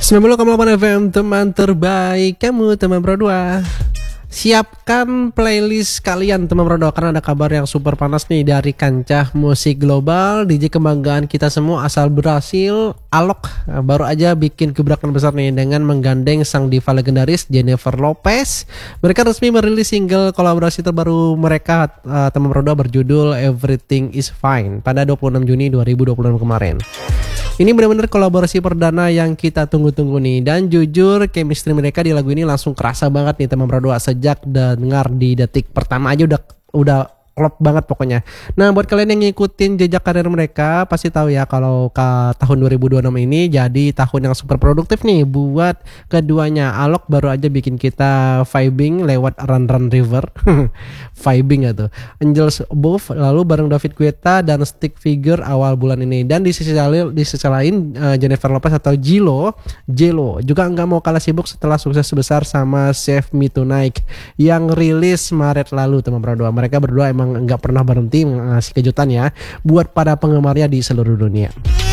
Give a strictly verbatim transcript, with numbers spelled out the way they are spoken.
sembilan puluh koma delapan F M, teman terbaik kamu, teman Pro dua. Siapkan playlist kalian teman Pro dua, karena ada kabar yang super panas nih dari kancah musik global. D J kebanggaan kita semua asal Brasil, Alok, baru aja bikin gebrakan besar nih dengan menggandeng sang diva legendaris Jennifer Lopez. Mereka resmi merilis single kolaborasi terbaru mereka, uh, teman Pro dua, berjudul Everything Is Fine pada dua puluh enam Juni dua ribu dua puluh enam kemarin. Ini benar-benar kolaborasi perdana yang kita tunggu-tunggu nih. Dan jujur chemistry mereka di lagu ini langsung kerasa banget nih teman Pro dua. Sejak dengar di detik pertama aja udah udah klop banget pokoknya. Nah, buat kalian yang ngikutin jejak karir mereka pasti tahu ya kalau ke tahun dua ribu dua puluh enam ini jadi tahun yang super produktif nih buat keduanya. Alok baru aja bikin kita vibing lewat Run Run River. Vibing gitu. Angels Above lalu bareng David Guetta dan Stick Figure awal bulan ini. Dan di sisi lain di sisi lain uh, Jennifer Lopez atau J-Lo, J-Lo juga nggak mau kalah sibuk setelah sukses besar sama Save Me Tonight yang rilis Maret lalu teman Pro dua. Mereka berdua emang nggak pernah berhenti ngasih kejutan ya buat para penggemarnya di seluruh dunia.